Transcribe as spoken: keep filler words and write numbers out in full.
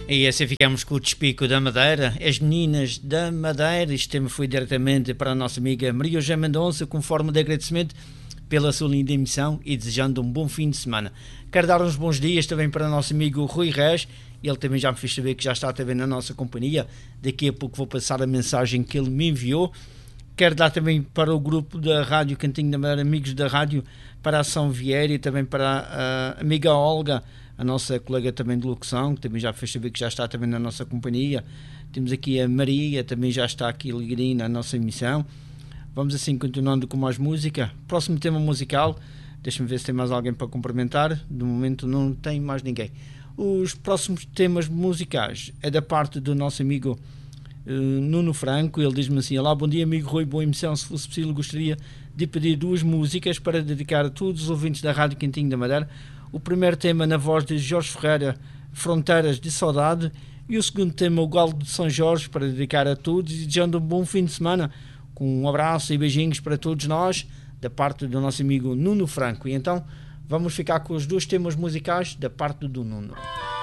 E assim ficamos com o Despico da Madeira, as meninas da Madeira. Este tema foi diretamente para a nossa amiga Maria Eugênia Mendonça, com forma de agradecimento pela sua linda emissão e desejando um bom fim de semana. Quero dar uns bons dias também para o nosso amigo Rui Reis. Ele também já me fez saber que já está também na nossa companhia. Daqui a pouco vou passar a mensagem que ele me enviou. Quero dar também para o grupo da Rádio Cantinho da Madeira, amigos da rádio, para a São Vieira e também para a amiga Olga, a nossa colega também de locução, que também já fez saber que já está também na nossa companhia. Temos aqui a Maria, também já está aqui ligadinha na nossa emissão. Vamos assim continuando com mais música. Próximo tema musical, deixa-me ver se tem mais alguém para cumprimentar. De momento não tem mais ninguém. Os próximos temas musicais é da parte do nosso amigo uh, Nuno Franco. Ele diz-me assim: olá, bom dia amigo Rui, boa emissão. Se fosse possível, gostaria de pedir duas músicas para dedicar a todos os ouvintes da Rádio Cantinho da Madeira. O primeiro tema na voz de Jorge Ferreira, Fronteiras de Saudade, e o segundo tema, o Galo de São Jorge, para dedicar a todos e desejando um bom fim de semana, com um abraço e beijinhos para todos nós, da parte do nosso amigo Nuno Franco. E então vamos ficar com os dois temas musicais da parte do Nuno.